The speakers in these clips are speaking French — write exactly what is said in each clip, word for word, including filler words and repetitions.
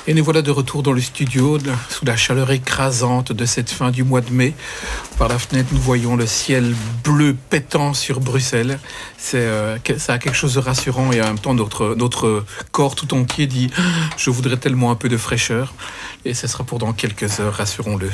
Et nous voilà de retour dans le studio, sous la chaleur écrasante de cette fin du mois de mai. Par la fenêtre, nous voyons le ciel bleu pétant sur Bruxelles. C'est, euh, ça a quelque chose de rassurant et en même temps, notre, notre corps tout entier dit « Je voudrais tellement un peu de fraîcheur ». Et ce sera pour dans quelques heures, rassurons-le.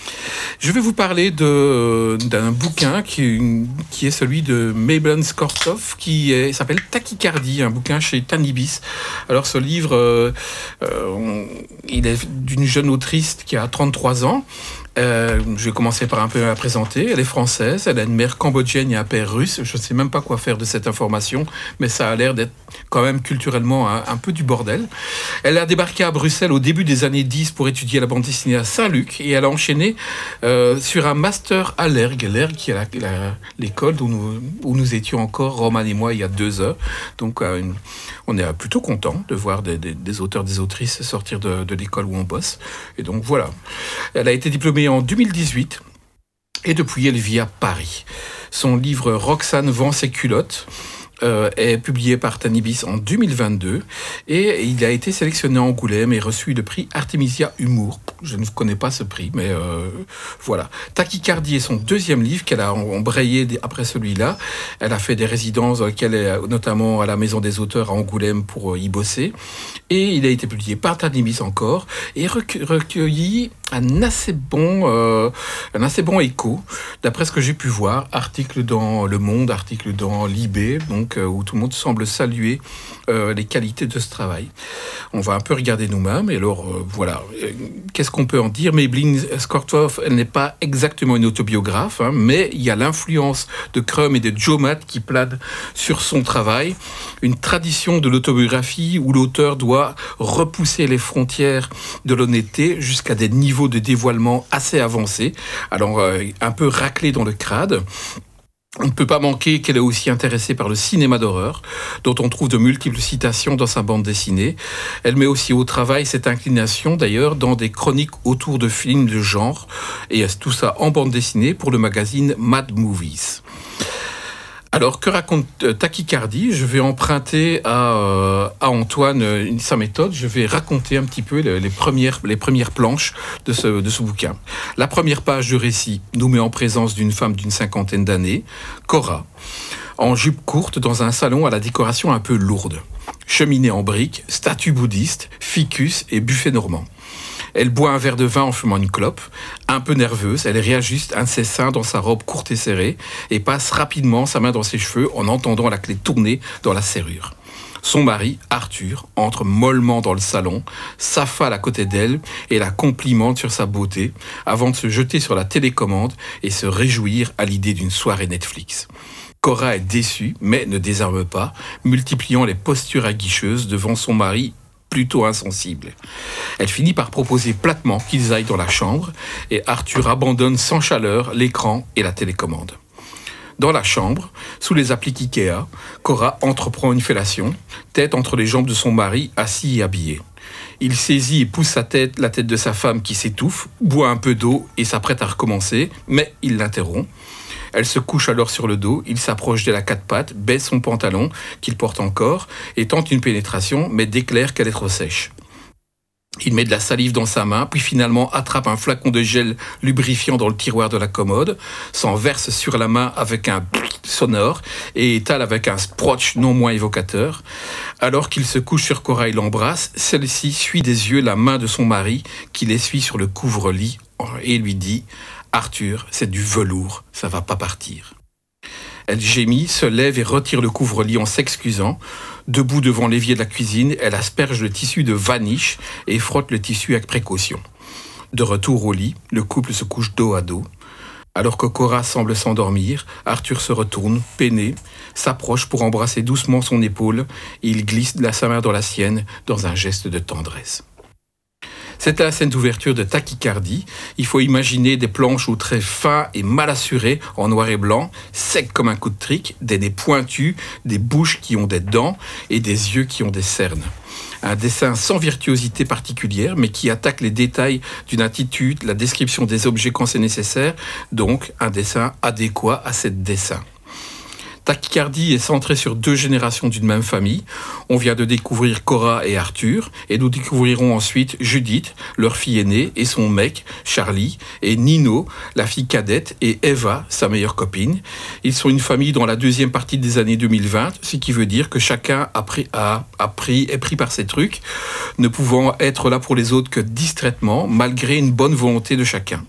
Je vais vous parler de, d'un bouquin qui, qui est celui de Mabel Skvortsov, qui est, s'appelle Tachycardie, un bouquin chez Tanibis. Alors ce livre, euh, euh, on, il est d'une jeune autrice qui a trente-trois ans. Euh, je vais commencer par un peu la présenter. Elle est française, elle a une mère cambodgienne et un père russe. Je ne sais même pas quoi faire de cette information, mais ça a l'air d'être quand même culturellement un, un peu du bordel. Elle a débarqué à Bruxelles au début des années dix pour étudier la bande dessinée à Saint-Luc et elle a enchaîné euh, sur un master à l'Ergue, l'Ergue qui est la, la, l'école où nous, où nous étions encore, Roman et moi, il y a deux heures. Donc euh, une, on est plutôt content de voir des, des, des auteurs, des autrices sortir de, de l'école où on bosse. Et donc voilà. Elle a été diplômée en deux mille dix-huit et depuis elle vit à Paris. Son livre Roxane vend ses culottes euh, est publié par Tanibis en deux mille vingt-deux et il a été sélectionné à Angoulême et reçu le prix Artemisia Humour. Je ne connais pas ce prix, mais euh, voilà. Tachycardie est son deuxième livre qu'elle a embrayé après celui-là. Elle a fait des résidences dans lesquelles elle est, notamment à la Maison des auteurs à Angoulême pour y bosser. Et il a été publié par Tanibis encore et recueilli un assez bon, euh, un assez bon écho, d'après ce que j'ai pu voir. Article dans Le Monde, article dans Libé, donc euh, où tout le monde semble saluer euh, les qualités de ce travail. On va un peu regarder nous-mêmes. Et alors, euh, voilà. Qu'est-ce qu'on peut en dire? Mabel Skvortsov, elle n'est pas exactement une autobiographe, hein, mais il y a l'influence de Crumb et de Joe Matt qui plane sur son travail. Une tradition de l'autobiographie où l'auteur doit repousser les frontières de l'honnêteté jusqu'à des niveaux de dévoilement assez avancés. Alors, euh, un peu raclé dans le crade. On ne peut pas manquer qu'elle est aussi intéressée par le cinéma d'horreur, dont on trouve de multiples citations dans sa bande dessinée. Elle met aussi au travail cette inclination, d'ailleurs, dans des chroniques autour de films de genre, et tout ça en bande dessinée pour le magazine Mad Movies. Alors, que raconte Tachycardie? Je vais emprunter à, euh, à Antoine une, sa méthode. Je vais raconter un petit peu les, les, premières, les premières planches de ce, de ce bouquin. La première page du récit nous met en présence d'une femme d'une cinquantaine d'années, Cora, en jupe courte dans un salon à la décoration un peu lourde. Cheminée en briques, statue bouddhiste, ficus et buffet normand. Elle boit un verre de vin en fumant une clope. Un peu nerveuse, elle réajuste un de ses seins dans sa robe courte et serrée et passe rapidement sa main dans ses cheveux en entendant la clé tourner dans la serrure. Son mari, Arthur, entre mollement dans le salon, s'affale à côté d'elle et la complimente sur sa beauté avant de se jeter sur la télécommande et se réjouir à l'idée d'une soirée Netflix. Cora est déçue, mais ne désarme pas, multipliant les postures aguicheuses devant son mari plutôt insensible. Elle finit par proposer platement qu'ils aillent dans la chambre et Arthur abandonne sans chaleur l'écran et la télécommande. Dans la chambre, sous les appliques Ikea, Cora entreprend une fellation, tête entre les jambes de son mari, assis et habillé. Il saisit et pousse sa tête, la tête de sa femme qui s'étouffe, boit un peu d'eau et s'apprête à recommencer, mais il l'interrompt. Elle se couche alors sur le dos, il s'approche d'elle à quatre pattes, baisse son pantalon, qu'il porte encore, et tente une pénétration, mais déclare qu'elle est trop sèche. Il met de la salive dans sa main, puis finalement attrape un flacon de gel lubrifiant dans le tiroir de la commode, s'en verse sur la main avec un sonore et étale avec un sprotch non moins évocateur. Alors qu'il se couche sur Cora et l'embrasse, celle-ci suit des yeux la main de son mari, qui l'essuie sur le couvre-lit et lui dit « Arthur, c'est du velours, ça va pas partir ». Elle gémit, se lève et retire le couvre-lit en s'excusant. Debout devant l'évier de la cuisine, elle asperge le tissu de vaniche et frotte le tissu avec précaution. De retour au lit, le couple se couche dos à dos. Alors que Cora semble s'endormir, Arthur se retourne, peiné, s'approche pour embrasser doucement son épaule et il glisse de sa main dans la sienne dans un geste de tendresse. C'était la scène d'ouverture de Tachycardie. Il faut imaginer des planches aux traits fins et mal assurés, en noir et blanc, secs comme un coup de trick, des nez pointus, des bouches qui ont des dents et des yeux qui ont des cernes. Un dessin sans virtuosité particulière, mais qui attaque les détails d'une attitude, la description des objets quand c'est nécessaire, donc un dessin adéquat à ce dessin. Tachycardie est centré sur deux générations d'une même famille. On vient de découvrir Cora et Arthur, et nous découvrirons ensuite Judith, leur fille aînée, et son mec, Charlie, et Nino, la fille cadette, et Eva, sa meilleure copine. Ils sont une famille dans la deuxième partie des années deux mille vingt, ce qui veut dire que chacun a pris, a, a pris, est pris par ses trucs, ne pouvant être là pour les autres que distraitement, malgré une bonne volonté de chacun.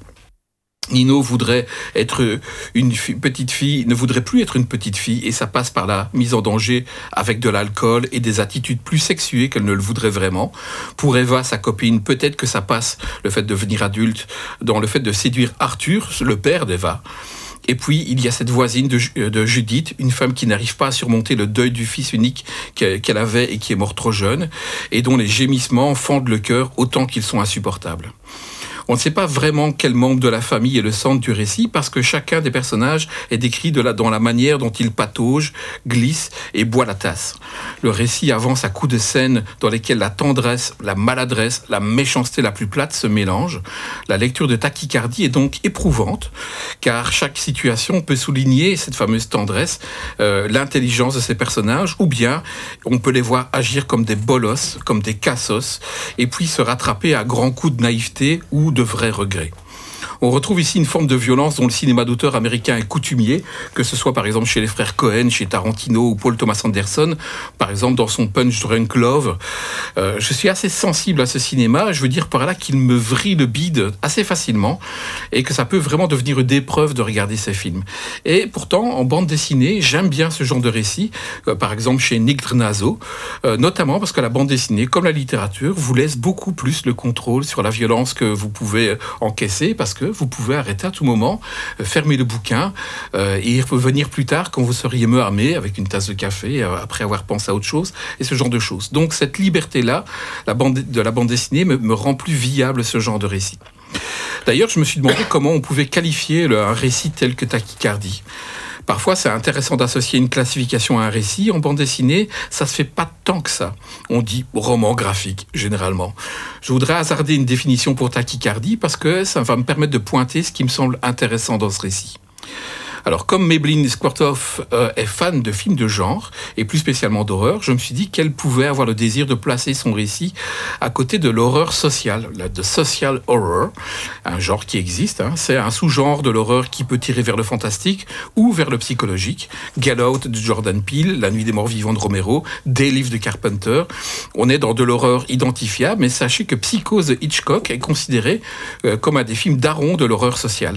Nino voudrait être une fi- petite fille, ne voudrait plus être une petite fille, et ça passe par la mise en danger avec de l'alcool et des attitudes plus sexuées qu'elle ne le voudrait vraiment. Pour Eva, sa copine, peut-être que ça passe, le fait de devenir adulte, dans le fait de séduire Arthur, le père d'Eva. Et puis, il y a cette voisine de, de Judith, une femme qui n'arrive pas à surmonter le deuil du fils unique qu'elle avait et qui est mort trop jeune, et dont les gémissements fendent le cœur autant qu'ils sont insupportables. On ne sait pas vraiment quel membre de la famille est le centre du récit parce que chacun des personnages est décrit de la, dans la manière dont il patauge, glisse et boit la tasse. Le récit avance à coups de scènes dans lesquelles la tendresse, la maladresse, la méchanceté la plus plate se mélangent. La lecture de Tachycardie est donc éprouvante car chaque situation peut souligner cette fameuse tendresse, euh, l'intelligence de ces personnages, ou bien on peut les voir agir comme des bolosses, comme des cassos, et puis se rattraper à grands coups de naïveté ou de vrais regrets. On retrouve ici une forme de violence dont le cinéma d'auteur américain est coutumier, que ce soit par exemple chez les frères Cohen, chez Tarantino ou Paul Thomas Anderson, par exemple dans son Punch Drunk Love. Euh, je suis assez sensible à ce cinéma, je veux dire par là qu'il me vrille le bide assez facilement et que ça peut vraiment devenir une épreuve de regarder ces films. Et pourtant, en bande dessinée, j'aime bien ce genre de récit, euh, par exemple chez Nick Drnazo, euh, notamment parce que la bande dessinée, comme la littérature, vous laisse beaucoup plus le contrôle sur la violence que vous pouvez encaisser, parce que vous pouvez arrêter à tout moment, euh, fermer le bouquin euh, et revenir plus tard quand vous seriez mieux armé avec une tasse de café euh, après avoir pensé à autre chose et ce genre de choses. Donc cette liberté-là, la bande, de la bande dessinée me, me rend plus viable ce genre de récit. D'ailleurs, je me suis demandé comment on pouvait qualifier le, un récit tel que Tachycardie. Parfois, c'est intéressant d'associer une classification à un récit. En bande dessinée, ça se fait pas tant que ça. On dit roman graphique, généralement. Je voudrais hasarder une définition pour Tachycardie parce que ça va me permettre de pointer ce qui me semble intéressant dans ce récit. Alors, comme Maybelline Squirtoff euh, est fan de films de genre, et plus spécialement d'horreur, je me suis dit qu'elle pouvait avoir le désir de placer son récit à côté de l'horreur sociale, de social horror, un genre qui existe. Hein. C'est un sous-genre de l'horreur qui peut tirer vers le fantastique ou vers le psychologique. Get Out de Jordan Peele, La Nuit des Morts Vivants de Romero, Des Livres de Carpenter. On est dans de l'horreur identifiable, mais sachez que Psychose de Hitchcock est considéré euh, comme un des films darons de l'horreur sociale.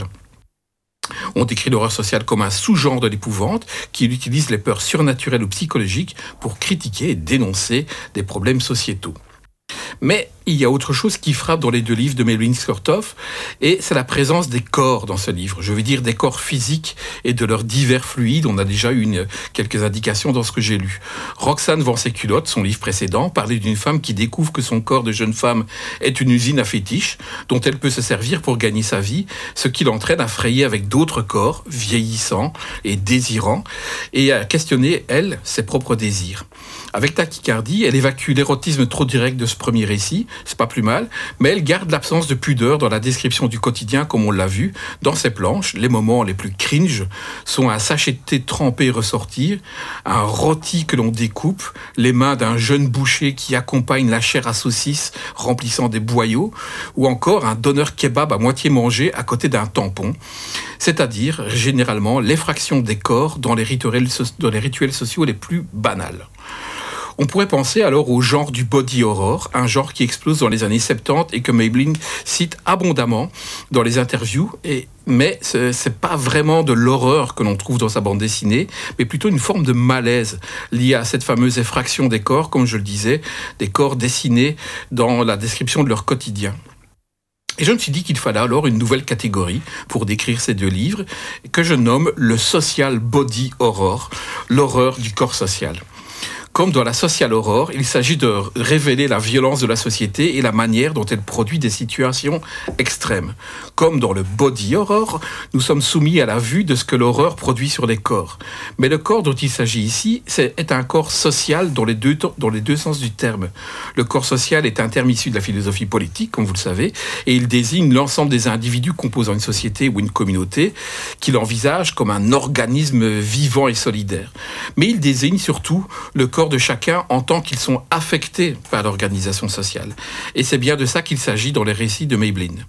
On décrit l'horreur sociale comme un sous-genre de l'épouvante qui utilise les peurs surnaturelles ou psychologiques pour critiquer et dénoncer des problèmes sociétaux. Mais il y a autre chose qui frappe dans les deux livres de Maybelline Squirtoff, et c'est la présence des corps dans ce livre. Je veux dire des corps physiques et de leurs divers fluides. On a déjà eu une, quelques indications dans ce que j'ai lu. Roxane vend ses culottes, son livre précédent, parlait d'une femme qui découvre que son corps de jeune femme est une usine à fétiches dont elle peut se servir pour gagner sa vie, ce qui l'entraîne à frayer avec d'autres corps vieillissants et désirants et à questionner, elle, ses propres désirs. Avec Tachycardie, elle évacue l'érotisme trop direct de ce premier récit, c'est pas plus mal, mais elle garde l'absence de pudeur dans la description du quotidien comme on l'a vu. Dans ses planches, les moments les plus cringe sont un sachet de thé trempé et ressortir, un rôti que l'on découpe, les mains d'un jeune boucher qui accompagne la chair à saucisse remplissant des boyaux, ou encore un donneur kebab à moitié mangé à côté d'un tampon, c'est-à-dire généralement l'effraction des corps dans les rituels, dans les rituels sociaux les plus banals. On pourrait penser alors au genre du body horror, un genre qui explose dans les années soixante-dix et que Maybelline cite abondamment dans les interviews, et, mais ce n'est pas vraiment de l'horreur que l'on trouve dans sa bande dessinée, mais plutôt une forme de malaise liée à cette fameuse effraction des corps, comme je le disais, des corps dessinés dans la description de leur quotidien. Et je me suis dit qu'il fallait alors une nouvelle catégorie pour décrire ces deux livres, que je nomme le social body horror, l'horreur du corps social. Comme dans la Social Horror, il s'agit de révéler la violence de la société et la manière dont elle produit des situations extrêmes. Comme dans le Body Horror, nous sommes soumis à la vue de ce que l'horreur produit sur les corps. Mais le corps dont il s'agit ici c'est, est un corps social dans les, deux, dans les deux sens du terme. Le corps social est un terme issu de la philosophie politique, comme vous le savez, et il désigne l'ensemble des individus composant une société ou une communauté qu'il envisage comme un organisme vivant et solidaire. Mais il désigne surtout le corps de chacun en tant qu'ils sont affectés par l'organisation sociale. Et c'est bien de ça qu'il s'agit dans les récits de Maybelline.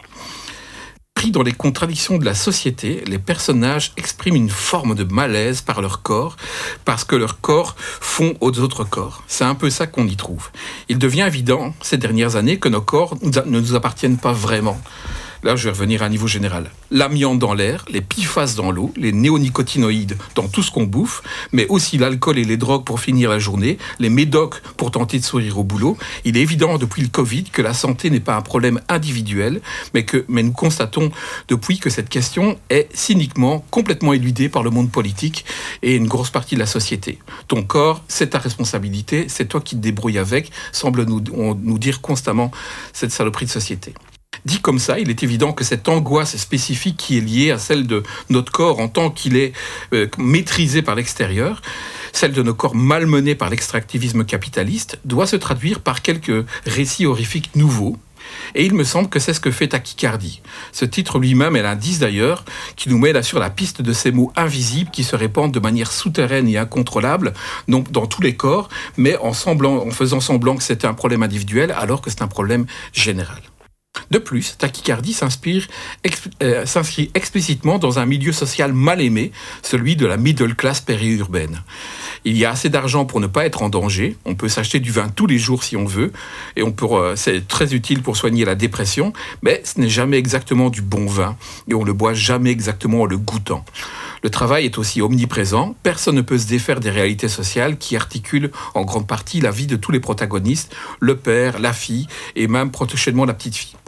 Pris dans les contradictions de la société, les personnages expriment une forme de malaise par leur corps, parce que leurs corps font aux autres corps. C'est un peu ça qu'on y trouve. Il devient évident, ces dernières années, que nos corps ne nous appartiennent pas vraiment. Là, je vais revenir à un niveau général. L'amiante dans l'air, les P F A S dans l'eau, les néonicotinoïdes dans tout ce qu'on bouffe, mais aussi l'alcool et les drogues pour finir la journée, les médocs pour tenter de sourire au boulot. Il est évident depuis le Covid que la santé n'est pas un problème individuel, mais, que, mais nous constatons depuis que cette question est cyniquement, complètement éludée par le monde politique et une grosse partie de la société. Ton corps, c'est ta responsabilité, c'est toi qui te débrouilles avec, semble nous, on, nous dire constamment cette saloperie de société. Dit comme ça, il est évident que cette angoisse spécifique qui est liée à celle de notre corps en tant qu'il est euh, maîtrisé par l'extérieur, celle de nos corps malmenés par l'extractivisme capitaliste, doit se traduire par quelques récits horrifiques nouveaux. Et il me semble que c'est ce que fait Tachycardie. Ce titre lui-même est l'indice d'ailleurs qui nous met là sur la piste de ces mots invisibles qui se répandent de manière souterraine et incontrôlable, non dans tous les corps, mais en, semblant, en faisant semblant que c'était un problème individuel alors que c'est un problème général. De plus, Tachycardie s'inspire, exp- euh, s'inscrit explicitement dans un milieu social mal aimé, celui de la middle class périurbaine. Il y a assez d'argent pour ne pas être en danger, on peut s'acheter du vin tous les jours si on veut, et on peut, euh, c'est très utile pour soigner la dépression, mais ce n'est jamais exactement du bon vin, et on ne le boit jamais exactement en le goûtant. Le travail est aussi omniprésent, personne ne peut se défaire des réalités sociales qui articulent en grande partie la vie de tous les protagonistes, le père, la fille, et même prochainement la petite fille.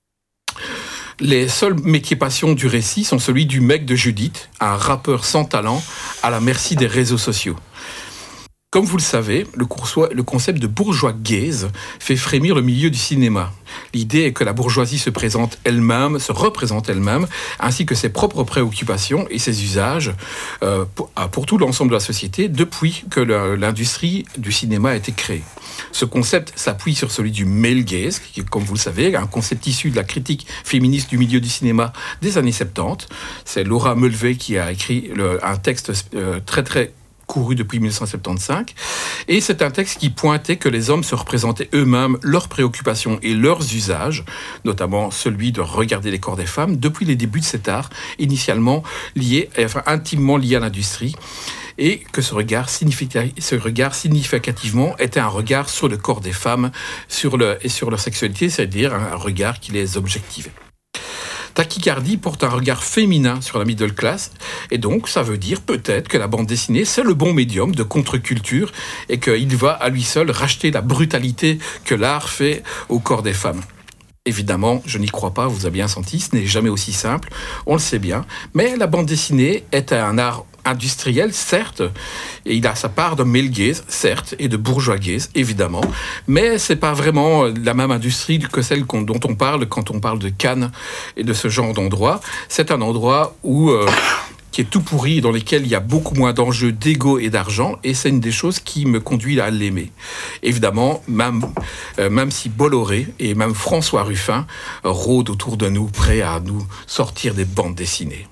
Les seuls métiers passion du récit sont celui du mec de Judith, un rappeur sans talent, à la merci des réseaux sociaux. Comme vous le savez, le, coursois, le concept de bourgeois gaze fait frémir le milieu du cinéma. L'idée est que la bourgeoisie se présente elle-même, se représente elle-même, ainsi que ses propres préoccupations et ses usages euh, pour, pour tout l'ensemble de la société depuis que le, l'industrie du cinéma a été créée. Ce concept s'appuie sur celui du male gaze, qui, comme vous le savez, un concept issu de la critique féministe du milieu du cinéma des années soixante-dix. C'est Laura Mulvey qui a écrit le, un texte euh, très très couru depuis dix-neuf cent soixante-quinze, et c'est un texte qui pointait que les hommes se représentaient eux-mêmes leurs préoccupations et leurs usages, notamment celui de regarder les corps des femmes, depuis les débuts de cet art, initialement lié, enfin intimement lié à l'industrie, et que ce regard, ce regard significativement était un regard sur le corps des femmes sur le, et sur leur sexualité, c'est-à-dire un regard qui les objectivait. Tachycardie porte un regard féminin sur la middle class, et donc ça veut dire peut-être que la bande dessinée, c'est le bon médium de contre-culture, et qu'il va à lui seul racheter la brutalité que l'art fait au corps des femmes. Évidemment, je n'y crois pas, vous avez bien senti, ce n'est jamais aussi simple, on le sait bien, mais la bande dessinée est un art industriel, certes, et il a sa part de male gaze, certes, et de bourgeois gaze, évidemment, mais c'est pas vraiment la même industrie que celle dont on parle quand on parle de Cannes et de ce genre d'endroit. C'est un endroit où... Euh, qui est tout pourri, dans lesquels il y a beaucoup moins d'enjeux d'ego et d'argent, et c'est une des choses qui me conduit à l'aimer. Évidemment, même, euh, même si Bolloré et même François Ruffin euh, rôdent autour de nous, prêts à nous sortir des bandes dessinées.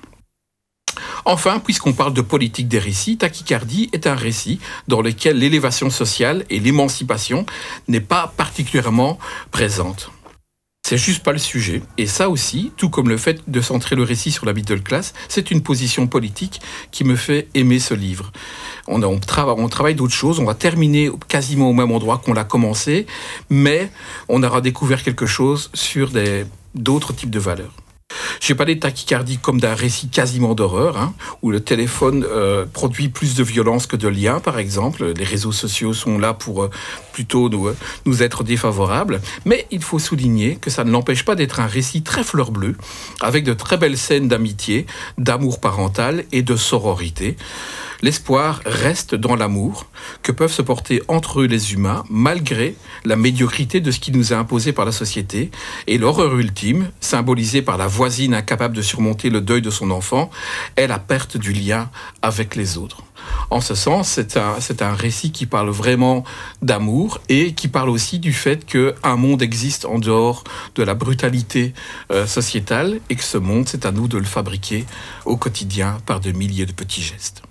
Enfin, puisqu'on parle de politique des récits, Tachycardie est un récit dans lequel l'élévation sociale et l'émancipation n'est pas particulièrement présente. C'est juste pas le sujet. Et ça aussi, tout comme le fait de centrer le récit sur la middle class, c'est une position politique qui me fait aimer ce livre. On, a, on, trava, on travaille d'autres choses, on va terminer quasiment au même endroit qu'on l'a commencé, mais on aura découvert quelque chose sur des, d'autres types de valeurs. J'ai parlé de tachycardie comme d'un récit quasiment d'horreur, hein, où le téléphone euh, produit plus de violence que de liens, par exemple. Les réseaux sociaux sont là pour euh, plutôt nous, euh, nous être défavorables. Mais il faut souligner que ça ne l'empêche pas d'être un récit très fleur bleue, avec de très belles scènes d'amitié, d'amour parental et de sororité. L'espoir reste dans l'amour que peuvent se porter entre eux les humains, malgré la médiocrité de ce qui nous est imposé par la société. Et l'horreur ultime, symbolisée par la voisine incapable de surmonter le deuil de son enfant, est la perte du lien avec les autres. En ce sens, c'est un, c'est un récit qui parle vraiment d'amour et qui parle aussi du fait qu'un monde existe en dehors de la brutalité euh, sociétale et que ce monde, c'est à nous de le fabriquer au quotidien par de milliers de petits gestes.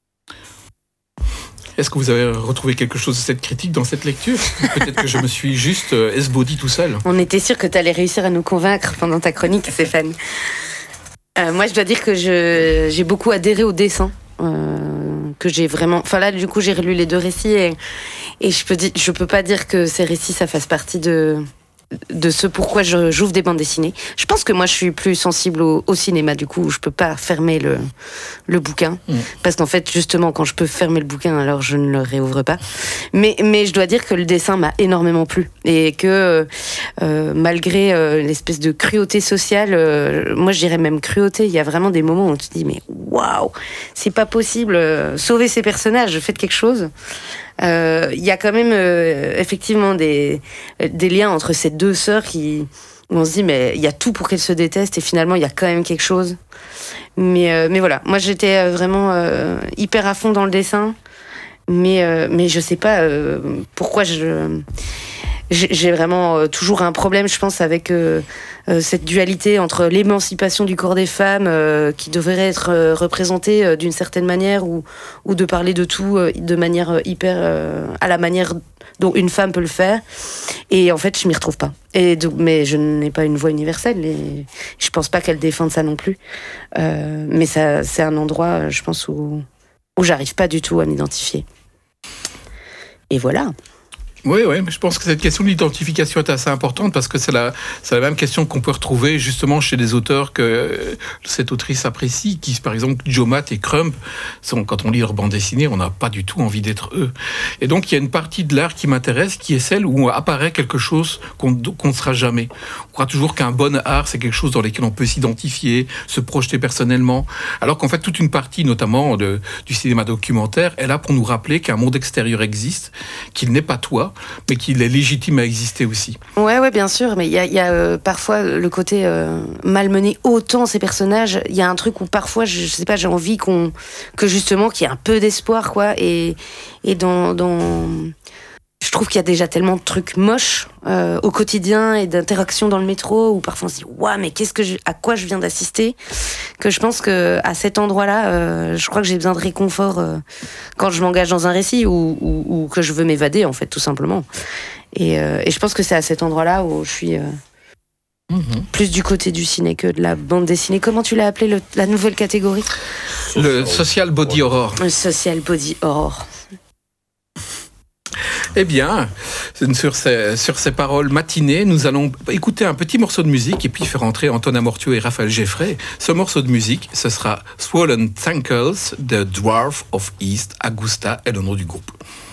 Est-ce que vous avez retrouvé quelque chose de cette critique dans cette lecture ? Peut-être que je me suis juste euh, esbaudi tout seul. On était sûr que tu allais réussir à nous convaincre pendant ta chronique, Stéphane. Euh, moi, je dois dire que je, j'ai beaucoup adhéré au dessin. Euh, que j'ai vraiment... Enfin là, du coup, j'ai relu les deux récits et, et je peux dire, je peux pas dire que ces récits, ça fasse partie de... de ce pourquoi je, j'ouvre des bandes dessinées. Je pense que moi, je suis plus sensible au, au cinéma, du coup, je peux pas fermer le, le bouquin. Mmh. Parce qu'en fait, justement, quand je peux fermer le bouquin, alors je ne le réouvre pas. Mais, mais je dois dire que le dessin m'a énormément plu. Et que, euh, malgré euh, l'espèce de cruauté sociale, euh, moi, je dirais même cruauté, il y a vraiment des moments où tu te dis, mais waouh, c'est pas possible, euh, sauvez ces personnages, faites quelque chose. Il euh, y a quand même euh, effectivement des, des liens entre ces deux sœurs qui, où on se dit mais il y a tout pour qu'elles se détestent et finalement il y a quand même quelque chose. Mais, euh, mais voilà, moi j'étais vraiment euh, hyper à fond dans le dessin, mais, euh, mais je sais pas euh, pourquoi je... J'ai vraiment euh, toujours un problème, je pense, avec euh, euh, cette dualité entre l'émancipation du corps des femmes euh, qui devrait être euh, représentée euh, d'une certaine manière ou, ou de parler de tout euh, de manière euh, hyper... Euh, à la manière dont une femme peut le faire. Et en fait, je m'y retrouve pas. Et donc, mais je n'ai pas une voix universelle et je pense pas qu'elle défende ça non plus. Euh, mais ça, c'est un endroit, je pense, où, où j'arrive pas du tout à m'identifier. Et voilà. Oui, oui, mais je pense que cette question de l'identification est assez importante parce que c'est la, c'est la même question qu'on peut retrouver justement chez des auteurs que cette autrice apprécie, qui, par exemple, Jomat et Crump, sont, quand on lit leur bande dessinée, on n'a pas du tout envie d'être eux. Et donc, il y a une partie de l'art qui m'intéresse, qui est celle où apparaît quelque chose qu'on, qu'on ne sera jamais. On croit toujours qu'un bon art, c'est quelque chose dans lequel on peut s'identifier, se projeter personnellement, alors qu'en fait, toute une partie, notamment de, du cinéma documentaire, est là pour nous rappeler qu'un monde extérieur existe, qu'il n'est pas toi, mais qu'il est légitime à exister aussi. Ouais, ouais, bien sûr, mais il y a, y a euh, parfois le côté euh, malmener autant ces personnages. Il y a un truc où parfois, je, je sais pas, j'ai envie qu'on, que justement, qu'il y ait un peu d'espoir, quoi. Et, et dans, dans, je trouve qu'il y a déjà tellement de trucs moches euh, au quotidien et d'interactions dans le métro où parfois on se dit, waouh, mais qu'est-ce que je, à quoi je viens d'assister, que je pense que à cet endroit-là, euh, je crois que j'ai besoin de réconfort euh, quand je m'engage dans un récit ou, ou, ou que je veux m'évader, en fait, tout simplement. Et, euh, et je pense que c'est à cet endroit-là où je suis euh, mmh. plus du côté du ciné que de la bande dessinée. Comment tu l'as appelé, le, la nouvelle catégorie ? Le social body horror. Le social body horror. Eh bien, sur ces, sur ces paroles matinées, nous allons écouter un petit morceau de musique et puis faire entrer Antonin Mortiaux et Raphaël Geffray. Ce morceau de musique, ce sera Swollen Tankles de Dwarf of East Augusta est le nom du groupe.